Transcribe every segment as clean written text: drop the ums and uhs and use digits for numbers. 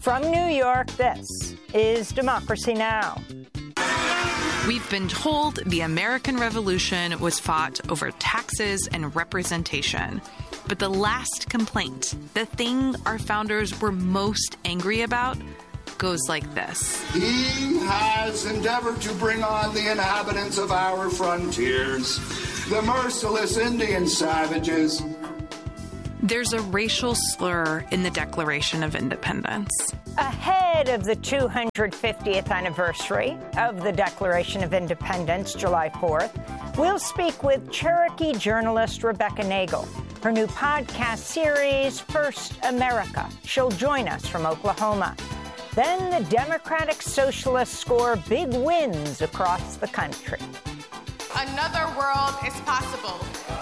From New York, this is Democracy Now! We've been told the American Revolution was fought over taxes and representation. But the last complaint, the thing our founders were most angry about, goes like this. He has endeavored to bring on the inhabitants of our frontiers, the merciless Indian savages. There's a racial slur in the Declaration of Independence. Ahead of the 250th anniversary of the Declaration of Independence, July 4th, we'll speak with Cherokee journalist Rebecca Nagle. Her new podcast series, First America. She'll join us from Oklahoma. Then the Democratic Socialists score big wins across the country. Another world is possible.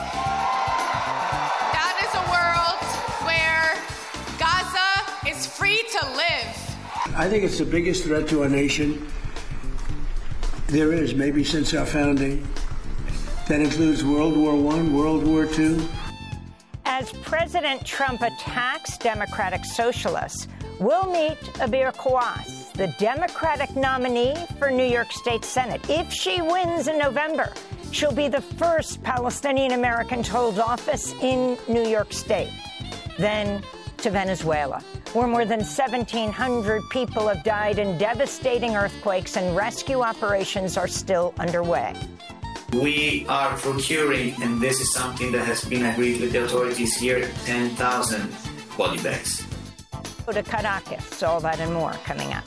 That is a world where Gaza is free to live. I think it's the biggest threat to our nation there is, maybe since our founding. That includes World War I, World War II. As President Trump attacks Democratic Socialists, we'll meet Abir Khawass, the Democratic nominee for New York State Senate. If she wins in November, she'll be the first Palestinian-American to hold office in New York State. Then to Venezuela, where more than 1,700 people have died in devastating earthquakes and rescue operations are still underway. We are procuring, and this is something that has been agreed with the authorities here, 10,000 body bags. Go to Caracas, all that and more coming up.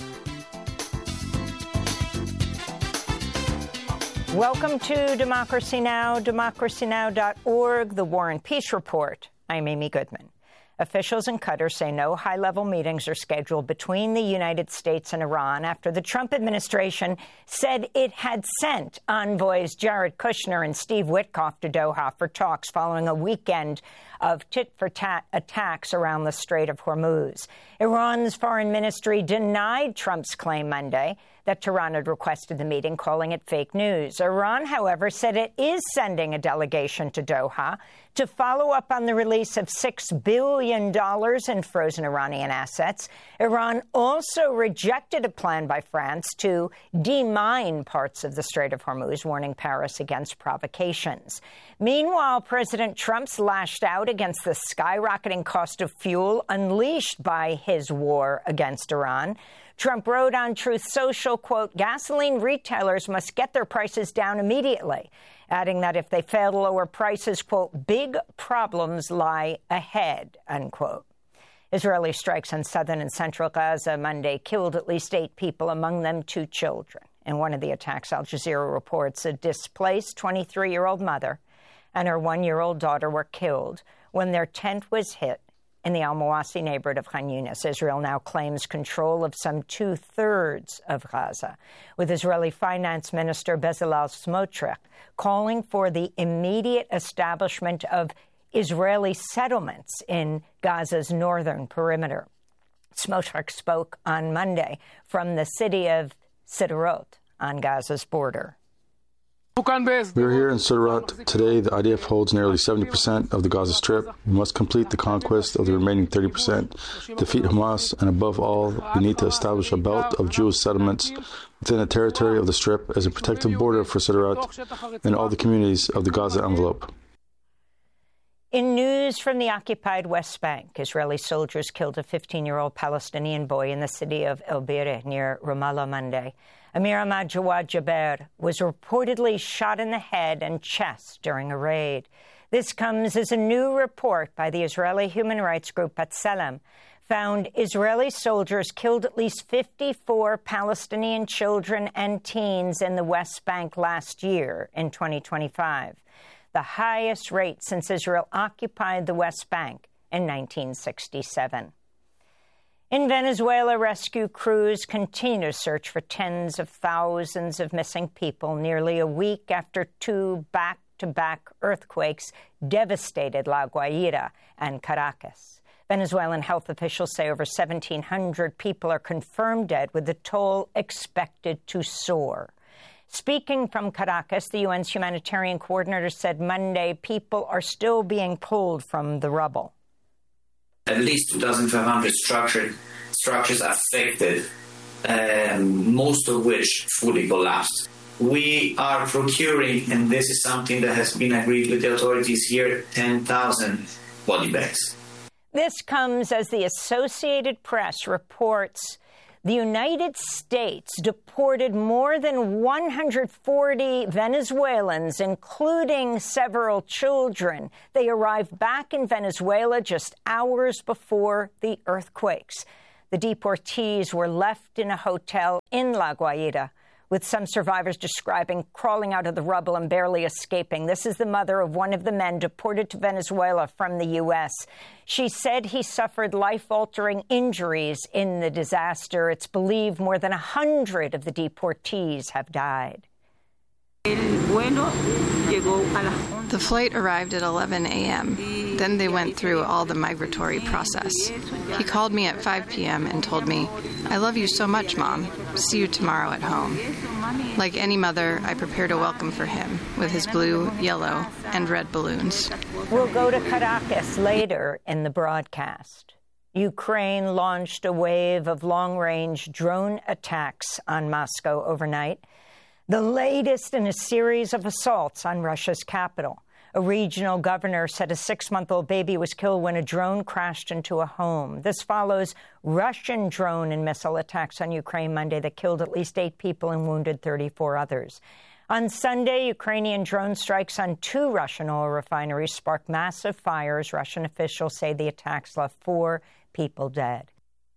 Welcome to Democracy Now!, democracynow.org, the War and Peace Report. I'm Amy Goodman. Officials in Qatar say no high-level meetings are scheduled between the United States and Iran after the Trump administration said it had sent envoys Jared Kushner and Steve Witkoff to Doha for talks following a weekend of tit-for-tat attacks around the Strait of Hormuz. Iran's foreign ministry denied Trump's claim Monday that Tehran had requested the meeting, calling it fake news. Iran, however, said it is sending a delegation to Doha to follow up on the release of $6 billion in frozen Iranian assets. Iran also rejected a plan by France to demine parts of the Strait of Hormuz, warning Paris against provocations. Meanwhile, President Trump's lashed out against the skyrocketing cost of fuel unleashed by his war against Iran. Trump wrote on Truth Social, quote, gasoline retailers must get their prices down immediately, adding that if they fail to lower prices, quote, big problems lie ahead, unquote. Israeli strikes on southern and central Gaza Monday killed at least 8 people, among them 2 children. In one of the attacks, Al Jazeera reports a displaced 23-year-old mother and her 1-year-old daughter were killed when their tent was hit in the Al-Mawasi neighborhood of Khan Yunis. Israel now claims control of some 2/3 of Gaza, with Israeli Finance Minister Bezalel Smotrich calling for the immediate establishment of Israeli settlements in Gaza's northern perimeter. Smotrich spoke on Monday from the city of Sderot on Gaza's border. We're here in Sderot. Today, the IDF holds nearly 70% of the Gaza Strip. We must complete the conquest of the remaining 30%, defeat Hamas, and above all, we need to establish a belt of Jewish settlements within the territory of the Strip as a protective border for Sderot and all the communities of the Gaza envelope. In news from the occupied West Bank, Israeli soldiers killed a 15-year-old Palestinian boy in the city of El Bireh near Ramallah Monday. Amir Ahmad Jawad Jaber was reportedly shot in the head and chest during a raid. This comes as a new report by the Israeli human rights group B'Tselem found Israeli soldiers killed at least 54 Palestinian children and teens in the West Bank last year in 2025, the highest rate since Israel occupied the West Bank in 1967. In Venezuela, rescue crews continue to search for tens of thousands of missing people nearly a week after 2 back-to-back earthquakes devastated La Guaira and Caracas. Venezuelan health officials say over 1,700 people are confirmed dead, with the toll expected to soar. Speaking from Caracas, the UN's humanitarian coordinator said Monday people are still being pulled from the rubble. At least 2,500 structures structures affected, most of which fully collapsed. We are procuring, and this is something that has been agreed with the authorities here, 10,000 body bags. This comes as the Associated Press reports the United States deported more than 140 Venezuelans, including several children. They arrived back in Venezuela just hours before the earthquakes. The deportees were left in a hotel in La Guaira, with some survivors describing crawling out of the rubble and barely escaping. This is the mother of one of the men deported to Venezuela from the U.S. She said he suffered life-altering injuries in the disaster. It's believed more than 100 of the deportees have died. The flight arrived at 11 a.m. Then they went through all the migratory process. He called me at 5 p.m. and told me, "I love you so much, Mom. See you tomorrow at home." Like any mother, I prepared a welcome for him with his blue, yellow, and red balloons. We'll go to Caracas later in the broadcast. Ukraine launched a wave of long-range drone attacks on Moscow overnight, the latest in a series of assaults on Russia's capital. A regional governor said a 6-month-old baby was killed when a drone crashed into a home. This follows Russian drone and missile attacks on Ukraine Monday that killed at least 8 people and wounded 34 others. On Sunday, Ukrainian drone strikes on 2 Russian oil refineries sparked massive fires. Russian officials say the attacks left 4 people dead.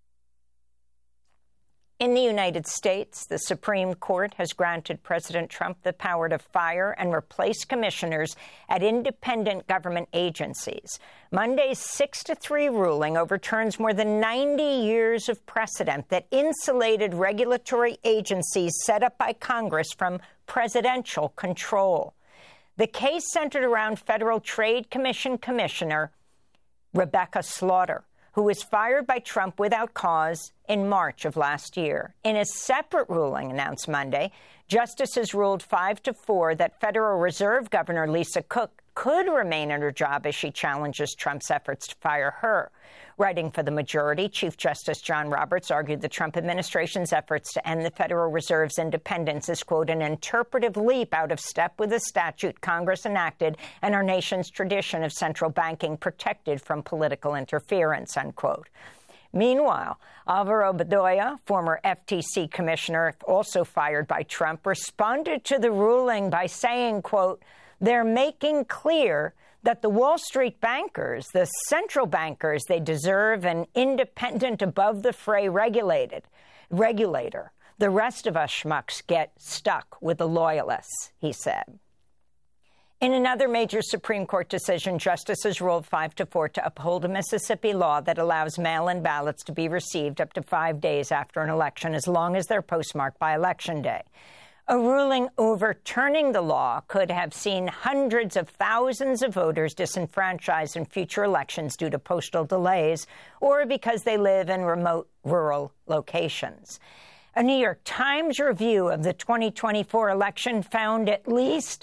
In the United States, the Supreme Court has granted President Trump the power to fire and replace commissioners at independent government agencies. Monday's 6-3 ruling overturns more than 90 years of precedent that insulated regulatory agencies set up by Congress from presidential control. The case centered around Federal Trade Commission Commissioner Rebecca Slaughter, who was fired by Trump without cause in March of last year. In a separate ruling announced Monday, justices ruled 5-4 that Federal Reserve Governor Lisa Cook could remain in her job as she challenges Trump's efforts to fire her. Writing for the majority, Chief Justice John Roberts argued the Trump administration's efforts to end the Federal Reserve's independence is, quote, an interpretive leap out of step with the statute Congress enacted and our nation's tradition of central banking protected from political interference, unquote. Meanwhile, Alvaro Bedoya, former FTC commissioner, also fired by Trump, responded to the ruling by saying, quote, they're making clear that the Wall Street bankers, the central bankers, they deserve an independent, above-the-fray regulator. The rest of us schmucks get stuck with the loyalists, he said. In another major Supreme Court decision, justices ruled 5-4 to uphold a Mississippi law that allows mail-in ballots to be received up to 5 days after an election, as long as they're postmarked by Election Day. A ruling overturning the law could have seen hundreds of thousands of voters disenfranchised in future elections due to postal delays or because they live in remote rural locations. A New York Times review of the 2024 election found at least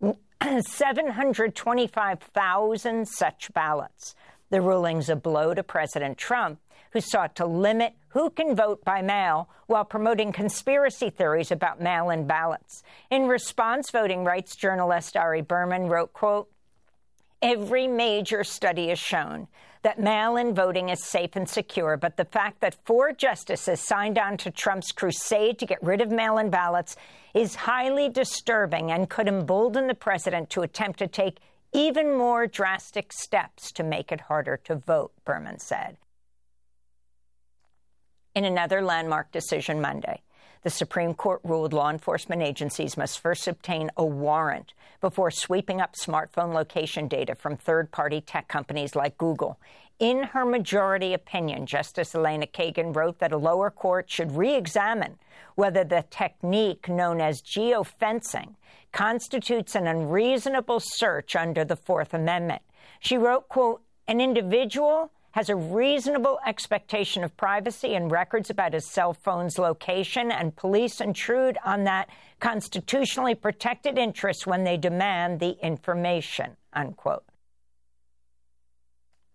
725,000 such ballots. The ruling's a blow to President Trump, who sought to limit who can vote by mail while promoting conspiracy theories about mail-in ballots. In response, voting rights journalist Ari Berman wrote, quote, every major study has shown that mail-in voting is safe and secure, but the fact that 4 justices signed on to Trump's crusade to get rid of mail-in ballots is highly disturbing and could embolden the president to attempt to take even more drastic steps to make it harder to vote, Berman said. In another landmark decision Monday, the Supreme Court ruled law enforcement agencies must first obtain a warrant before sweeping up smartphone location data from third-party tech companies like Google. In her majority opinion, Justice Elena Kagan wrote that a lower court should re-examine whether the technique known as geofencing constitutes an unreasonable search under the Fourth Amendment. She wrote, quote, an individual has a reasonable expectation of privacy and records about his cell phone's location, and police intrude on that constitutionally protected interest when they demand the information, unquote.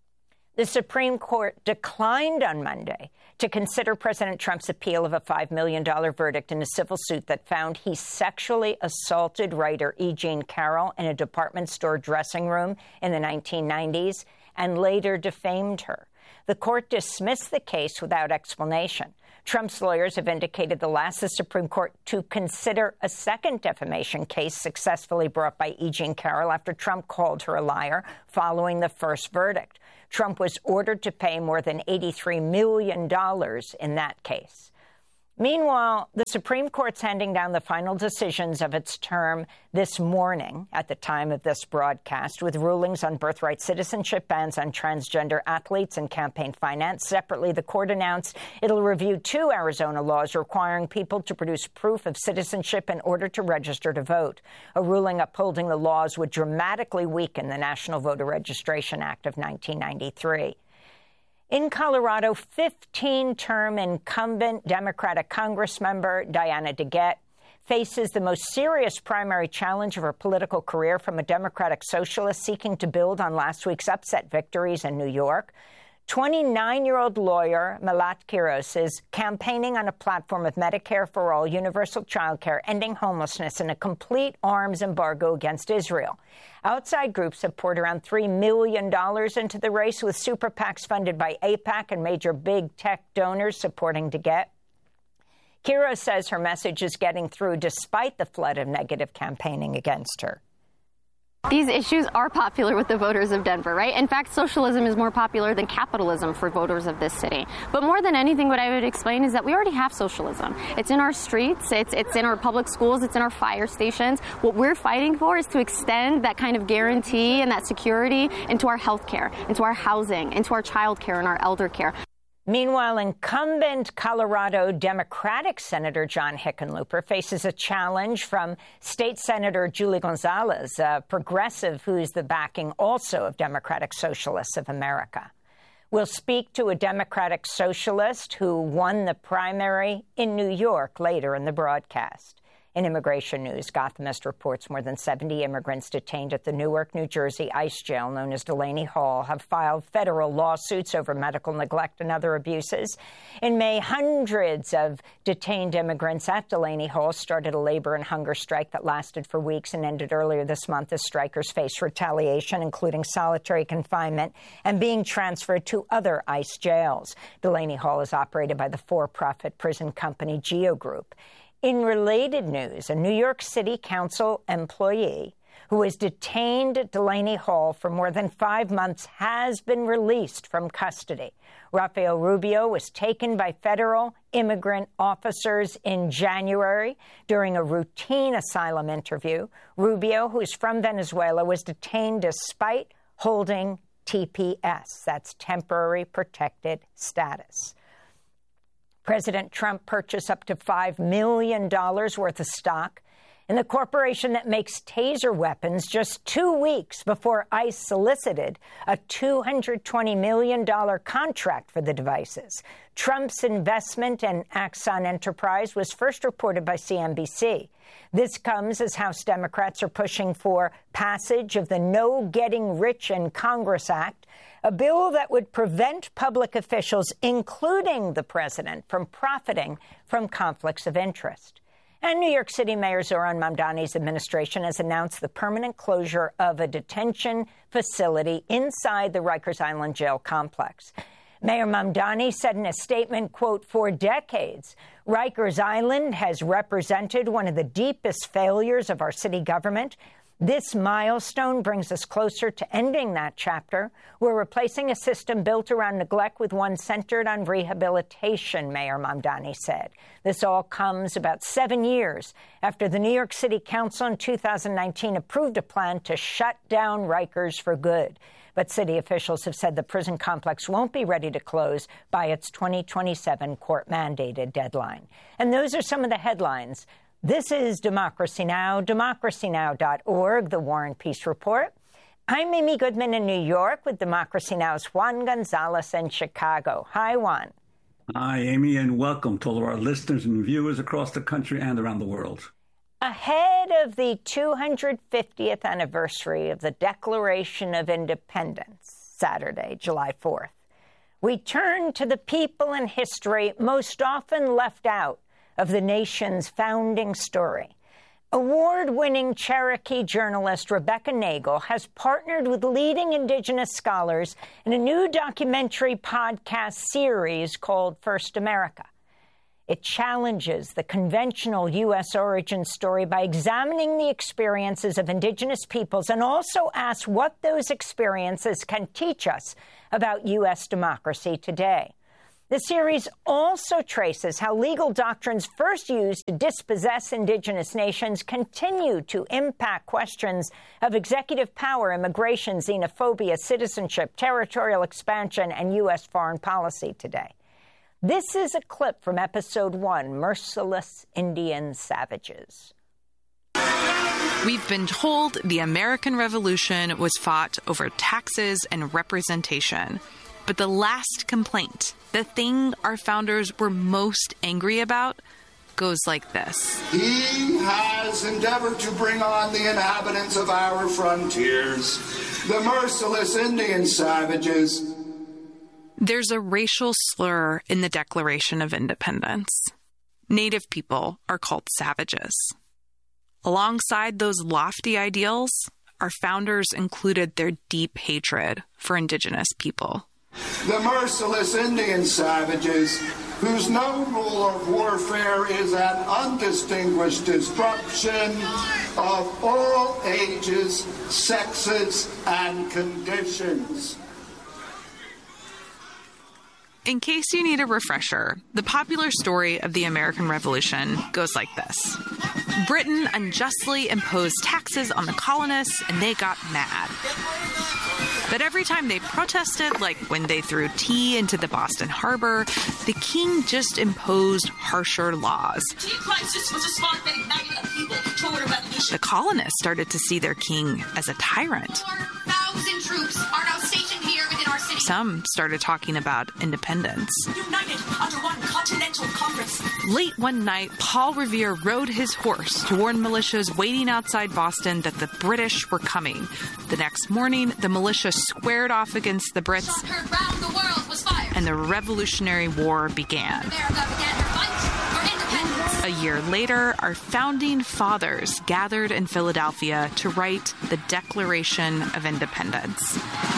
The Supreme Court declined on Monday to consider President Trump's appeal of a $5 million verdict in a civil suit that found he sexually assaulted writer E. Jean Carroll in a department store dressing room in the 1990s and later defamed her. The court dismissed the case without explanation. Trump's lawyers have indicated they'll ask the Supreme Court to consider a second defamation case successfully brought by E. Jean Carroll after Trump called her a liar following the first verdict. Trump was ordered to pay more than $83 million in that case. Meanwhile, the Supreme Court's handing down the final decisions of its term this morning at the time of this broadcast, with rulings on birthright citizenship, bans on transgender athletes, and campaign finance. Separately, the court announced it'll review 2 Arizona laws requiring people to produce proof of citizenship in order to register to vote. A ruling upholding the laws would dramatically weaken the National Voter Registration Act of 1993. In Colorado, 15-term incumbent Democratic Congressmember Diana DeGette faces the most serious primary challenge of her political career from a Democratic socialist seeking to build on last week's upset victories in New York. 29-year-old lawyer Malat Quiros is campaigning on a platform of Medicare for all, universal child care, ending homelessness, and a complete arms embargo against Israel. Outside groups have poured around $3 million into the race, with super PACs funded by AIPAC and major big tech donors supporting DeGette. Quiros says her message is getting through despite the flood of negative campaigning against her. These issues are popular with the voters of Denver, right? In fact, socialism is more popular than capitalism for voters of this city. But more than anything, what I would explain is that we already have socialism. It's in our streets, it's in our public schools, it's in our fire stations. What we're fighting for is to extend that kind of guarantee and that security into our health care, into our housing, into our child care and our elder care. Meanwhile, incumbent Colorado Democratic Senator John Hickenlooper faces a challenge from State Senator Julie Gonzalez, a progressive who's the backing also of Democratic Socialists of America. We'll speak to a Democratic Socialist who won the primary in New York later in the broadcast. In immigration news, Gothamist reports more than 70 immigrants detained at the Newark, New Jersey ICE jail known as Delaney Hall have filed federal lawsuits over medical neglect and other abuses. In May, hundreds of detained immigrants at Delaney Hall started a labor and hunger strike that lasted for weeks and ended earlier this month as strikers faced retaliation, including solitary confinement and being transferred to other ICE jails. Delaney Hall is operated by the for-profit prison company Geo Group. In related news, a New York City Council employee who was detained at Delaney Hall for more than 5 months has been released from custody. Rafael Rubio was taken by federal immigrant officers in January during a routine asylum interview. Rubio, who is from Venezuela, was detained despite holding TPS, that's temporary protected status. President Trump purchased up to $5 million worth of stock in the corporation that makes taser weapons just 2 weeks before ICE solicited a $220 million contract for the devices. Trump's investment in Axon Enterprise was first reported by CNBC. This comes as House Democrats are pushing for passage of the No Getting Rich in Congress Act, a bill that would prevent public officials, including the president, from profiting from conflicts of interest. And New York City Mayor Zohran Mamdani's administration has announced the permanent closure of a detention facility inside the Rikers Island jail complex. Mayor Mamdani said in a statement, quote, "For decades, Rikers Island has represented one of the deepest failures of our city government. This milestone brings us closer to ending that chapter. We're replacing a system built around neglect with one centered on rehabilitation," Mayor Mamdani said. This all comes about 7 years after the New York City Council in 2019 approved a plan to shut down Rikers for good. But city officials have said the prison complex won't be ready to close by its 2027 court-mandated deadline. And those are some of the headlines. This is Democracy Now!, democracynow.org, The War and Peace Report. I'm Amy Goodman in New York with Democracy Now!'s Juan Gonzalez in Chicago. Hi, Juan. Hi, Amy, and welcome to all of our listeners and viewers across the country and around the world. Ahead of the 250th anniversary of the Declaration of Independence, Saturday, July 4th. We turn to the people and history most often left out of the nation's founding story. Award-winning Cherokee journalist Rebecca Nagle has partnered with leading Indigenous scholars in a new documentary podcast series called First America. It challenges the conventional U.S. origin story by examining the experiences of Indigenous peoples and also asks what those experiences can teach us about U.S. democracy today. The series also traces how legal doctrines first used to dispossess Indigenous nations continue to impact questions of executive power, immigration, xenophobia, citizenship, territorial expansion, and U.S. foreign policy today. This is a clip from Episode 1, Merciless Indian Savages. We've been told the American Revolution was fought over taxes and representation. But the last complaint, the thing our founders were most angry about, goes like this. He has endeavored to bring on the inhabitants of our frontiers, the merciless Indian savages. There's a racial slur in the Declaration of Independence. Native people are called savages. Alongside those lofty ideals, our founders included their deep hatred for Indigenous people. The merciless Indian savages, whose known rule of warfare is an undistinguished destruction of all ages, sexes, and conditions. In case you need a refresher, the popular story of the American Revolution goes like this. Britain unjustly imposed taxes on the colonists, and they got mad. But every time they protested, like when they threw tea into the Boston Harbor, the king just imposed harsher laws. The tea crisis was a spark that ignited a people toward a revolution. The colonists started to see their king as a tyrant. 4,000 troops are now stationed here within our city. Some started talking about independence. United under one continental Congress. Late one night, Paul Revere rode his horse to warn militias waiting outside Boston that the British were coming. The next morning, the militia squared off against the Brits, and the Revolutionary War began. A year later, our founding fathers gathered in Philadelphia to write the Declaration of Independence.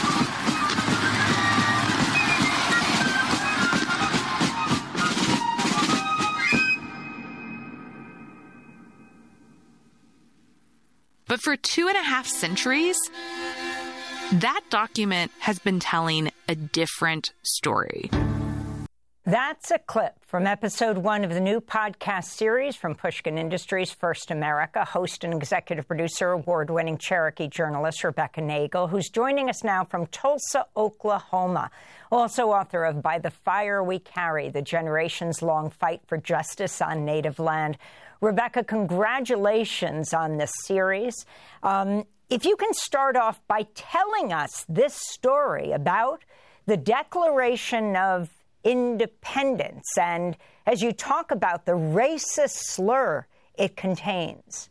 But for 2.5 centuries, that document has been telling a different story. That's a clip from Episode 1 of the new podcast series from Pushkin Industries, First America. Host and executive producer, award-winning Cherokee journalist Rebecca Nagle, who's joining us now from Tulsa, Oklahoma. Also author of By the Fire We Carry, the generations-long fight for justice on Native land. Rebecca, congratulations on this series. If you can start off by telling us this story about the Declaration of Independence and as you talk about the racist slur it contains.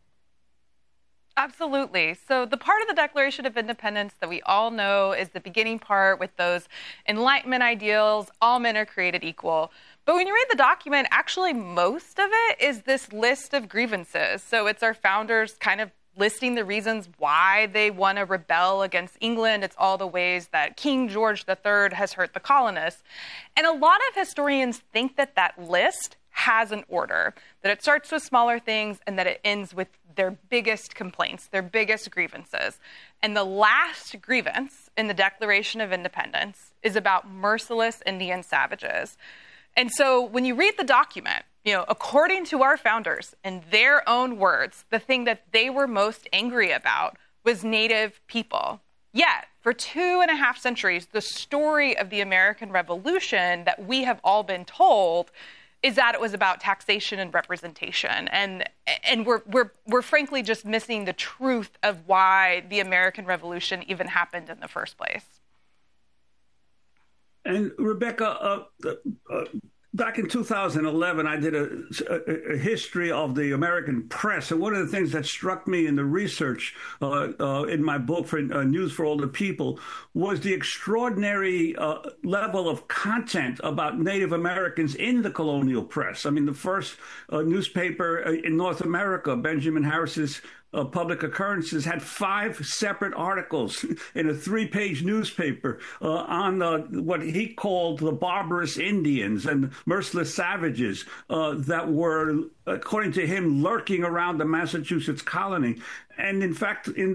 Absolutely. So the part of the Declaration of Independence that we all know is the beginning part with those Enlightenment ideals, all men are created equal. But when you read the document, actually most of it is this list of grievances. So it's our founders kind of listing the reasons why they want to rebel against England. It's all the ways that King George III has hurt the colonists. And a lot of historians think that that list has an order, that it starts with smaller things and that it ends with their biggest complaints, their biggest grievances. And the last grievance in the Declaration of Independence is about merciless Indian savages. And so when you read the document, according to our founders, in their own words, the thing that they were most angry about was Native people. Yet, for 2.5 centuries, the story of the American Revolution that we have all been told is that it was about taxation and representation. And we're frankly just missing the truth of why the American Revolution even happened in the first place. And Rebecca, Back in 2011, I did a history of the American press. And one of the things that struck me in the research in my book for News for Older People was the extraordinary level of content about Native Americans in the colonial press. I mean, the first newspaper in North America, Benjamin Harris's Public Occurrences, had 5 separate articles in a 3-page newspaper on what he called the barbarous Indians and merciless savages that were, according to him, lurking around the Massachusetts colony. And in fact, in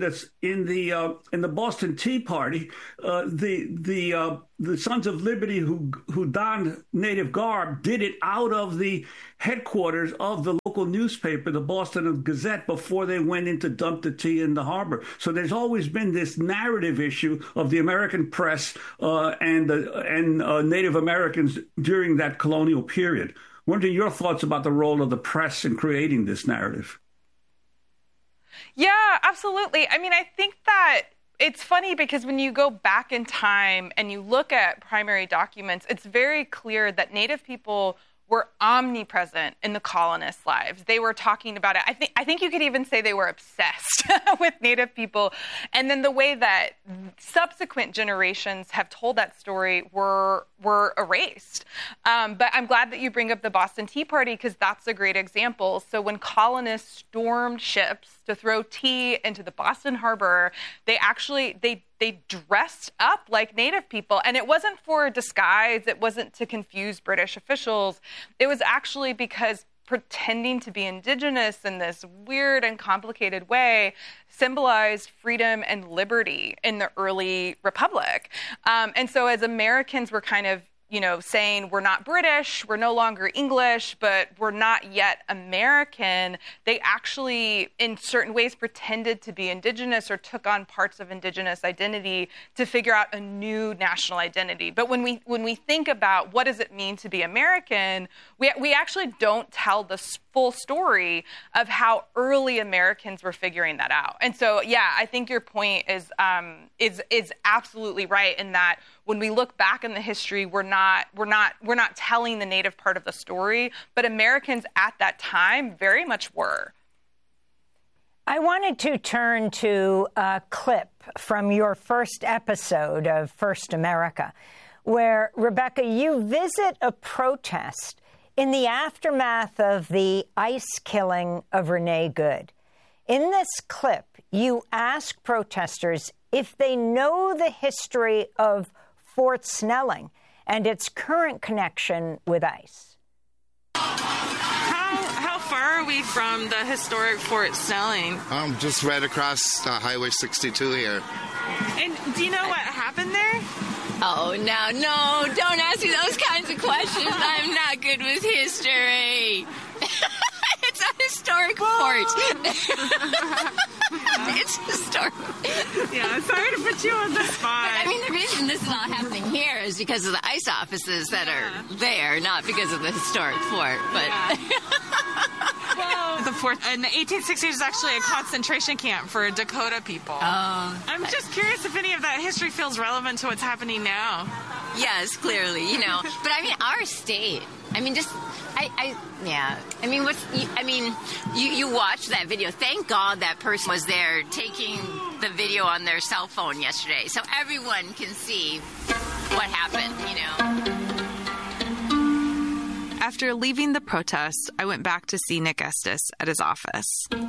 the Boston Tea Party, the Sons of Liberty who donned native garb did it out of the headquarters of the local newspaper, the Boston Gazette, before they went in to dump the tea in the harbor. So there's always been this narrative issue of the American press and Native Americans during that colonial period. What are your thoughts about the role of the press in creating this narrative? Yeah, absolutely. I mean, I think that it's funny because when you go back in time and you look at primary documents, it's very clear that Native people were omnipresent in the colonists' lives. They were talking about it. I think you could even say they were obsessed with Native people. And then the way that subsequent generations have told that story were erased. But I'm glad that you bring up the Boston Tea Party because that's a great example. So when colonists stormed ships to throw tea into the Boston Harbor, they dressed up like Native people. And it wasn't for disguise. It wasn't to confuse British officials. It was actually because pretending to be indigenous in this weird and complicated way symbolized freedom and liberty in the early republic. And so as Americans were kind of, saying we're not British, we're no longer English, but we're not yet American, they actually, in certain ways, pretended to be indigenous or took on parts of indigenous identity to figure out a new national identity. But when we think about what does it mean to be American, we actually don't tell the full story of how early Americans were figuring that out. And so, yeah, I think your point is absolutely right in that when we look back in the history, we're not telling the Native part of the story, but Americans at that time very much were. I wanted to turn to a clip from your first episode of First America, where, Rebecca, you visit a protest in the aftermath of the ICE killing of Renee Good. In this clip, you ask protesters if they know the history of Fort Snelling and its current connection with ICE. How far are we from the historic Fort Snelling? Just right across Highway 62 here. And do you know what happened there? Oh, no, don't ask me those kinds of questions. I'm not good with history. It's a historic fort. It's historic. Yeah, sorry to put you on the spot. But, I mean, the reason this is all happening here is because of the ICE offices that are there, not because of the historic fort. But well, the fort in the 1860s was actually a concentration camp for Dakota people. I'm just curious if any of that history feels relevant to what's happening now. Yes, clearly, But I mean, our state. I mean, you watch that video. Thank God that person was there taking the video on their cell phone yesterday, so everyone can see what happened, After leaving the protest, I went back to see Nick Estes at his office.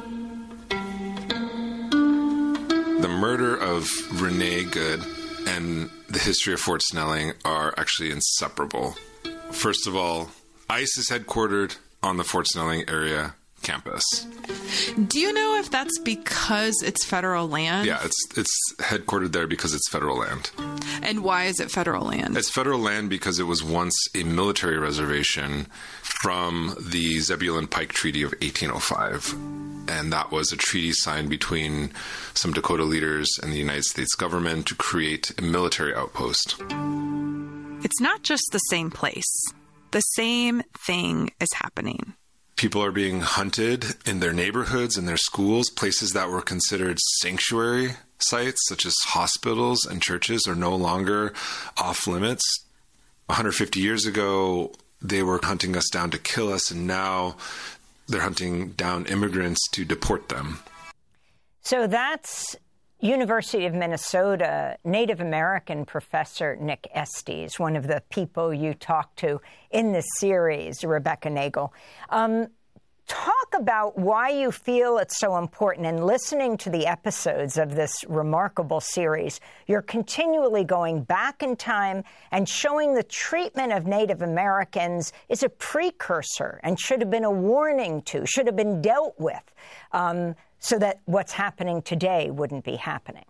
The murder of Renee Good and the history of Fort Snelling are actually inseparable. First of all, ICE is headquartered on the Fort Snelling area campus. Do you know if that's because it's federal land? Yeah, it's headquartered there because it's federal land. And why is it federal land? It's federal land because it was once a military reservation from the Zebulon Pike Treaty of 1805. And that was a treaty signed between some Dakota leaders and the United States government to create a military outpost. It's not just the same place. The same thing is happening. People are being hunted in their neighborhoods and their schools. Places that were considered sanctuary sites, such as hospitals and churches, are no longer off limits. 150 years ago, they were hunting us down to kill us, and now they're hunting down immigrants to deport them. So that's University of Minnesota Native American professor Nick Estes, one of the people you talked to in this series, Rebecca Nagel. Talk about why you feel it's so important. And listening to the episodes of this remarkable series, you're continually going back in time and showing the treatment of Native Americans is a precursor and should have been a warning to, should have been dealt with, so that what's happening today wouldn't be happening.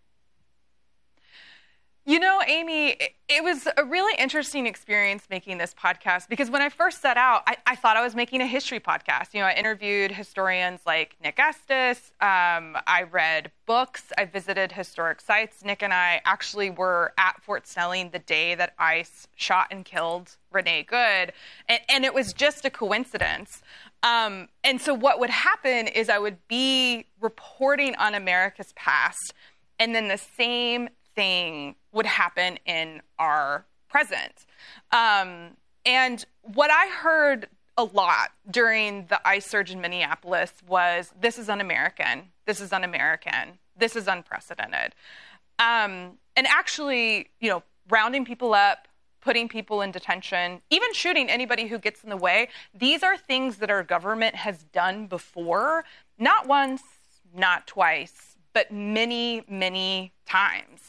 You know, Amy, it was a really interesting experience making this podcast, because when I first set out, I thought I was making a history podcast. You know, I interviewed historians like Nick Estes. I read books. I visited historic sites. Nick and I actually were at Fort Snelling the day that ICE shot and killed Renee Good. And it was just a coincidence. And so what would happen is I would be reporting on America's past, and then the same thing would happen in our present. And what I heard a lot during the ICE surge in Minneapolis was, this is un-American, this is un-American, this is unprecedented. And actually, you know, rounding people up, putting people in detention, even shooting anybody who gets in the way, these are things that our government has done before, not once, not twice, but many, many times.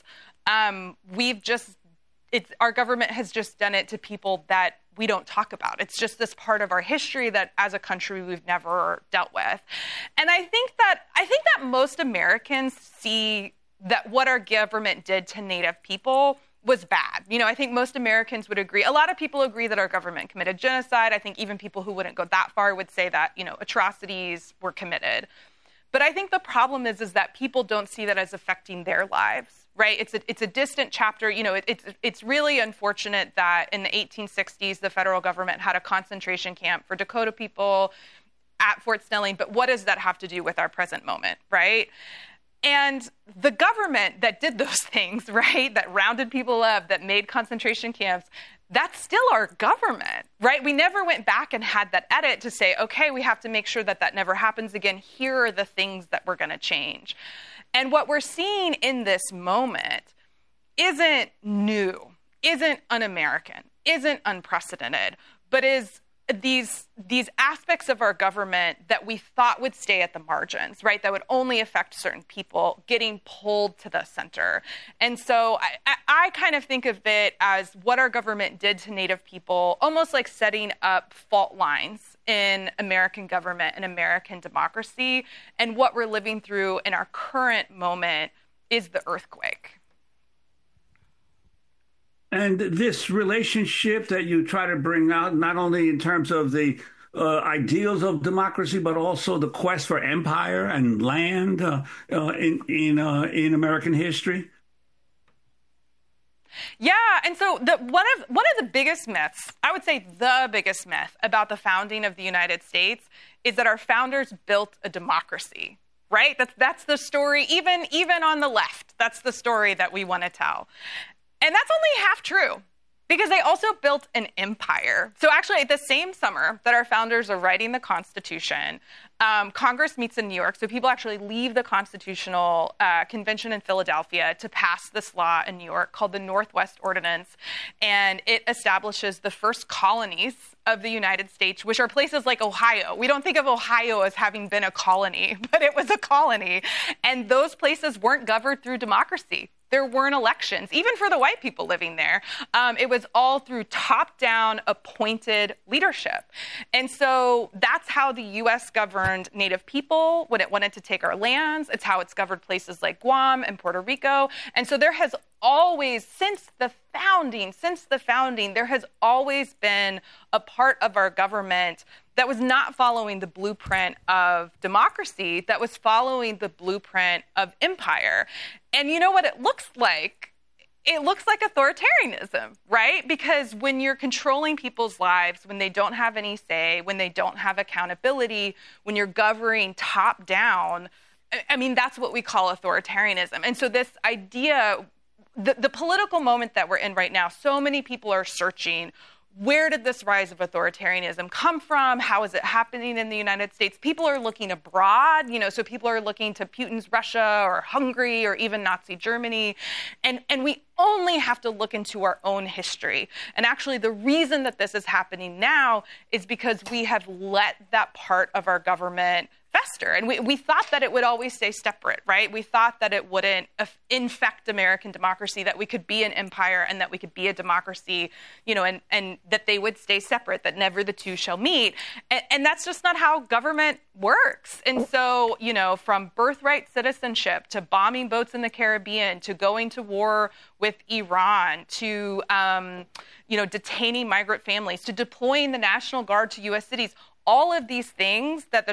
Our government has just done it to people that we don't talk about. It's just this part of our history that as a country we've never dealt with. And I think that most Americans see that what our government did to Native people was bad. You know, I think most Americans would agree. A lot of people agree that our government committed genocide. I think even people who wouldn't go that far would say that, you know, atrocities were committed. But I think the problem is that people don't see that as affecting their lives, right? It's a distant chapter. You know, it's really unfortunate that in the 1860s, the federal government had a concentration camp for Dakota people at Fort Snelling. But what does that have to do with our present moment, right? And the government that did those things, right, that rounded people up, that made concentration camps, that's still our government, right? We never went back and had that edit to say, okay, we have to make sure that that never happens again. Here are the things that we're going to change. And what we're seeing in this moment isn't new, isn't un-American, isn't unprecedented, but is these aspects of our government that we thought would stay at the margins, right, that would only affect certain people, getting pulled to the center. And so I kind of think of it as what our government did to Native people, almost like setting up fault lines in American government and American democracy. And what we're living through in our current moment is the earthquake. And this relationship that you try to bring out, not only in terms of the ideals of democracy, but also the quest for empire and land in American history. Yeah, and so one of the biggest myths, I would say the biggest myth about the founding of the United States is that our founders built a democracy, right? That's the story, even on the left. That's the story that we want to tell. And that's only half true, because they also built an empire. So actually, the same summer that our founders are writing the Constitution, Congress meets in New York. So people actually leave the Constitutional Convention in Philadelphia to pass this law in New York called the Northwest Ordinance. And it establishes the first colonies of the United States, which are places like Ohio. We don't think of Ohio as having been a colony, but it was a colony. And those places weren't governed through democracy. There weren't elections, even for the white people living there. It was all through top-down appointed leadership. And so that's how the U.S. governed Native people when it wanted to take our lands. It's how it's governed places like Guam and Puerto Rico. And so there has always, since the founding, there has always been a part of our government that was not following the blueprint of democracy, that was following the blueprint of empire. And you know what it looks like? It looks like authoritarianism, right? Because when you're controlling people's lives, when they don't have any say, when they don't have accountability, when you're governing top down, I mean, that's what we call authoritarianism. And so this idea, the political moment that we're in right now, so many people are searching, where did this rise of authoritarianism come from? How is it happening in the United States? People are looking abroad, so people are looking to Putin's Russia or Hungary or even Nazi Germany. And we only have to look into our own history. And actually, the reason that this is happening now is because we have let that part of our government fester. And we thought that it would always stay separate, right? We thought that it wouldn't infect American democracy, that we could be an empire and that we could be a democracy, and that they would stay separate, that never the two shall meet. And that's just not how government works. And so, from birthright citizenship to bombing boats in the Caribbean to going to war with Iran to, detaining migrant families to deploying the National Guard to U.S. cities, all of these things that the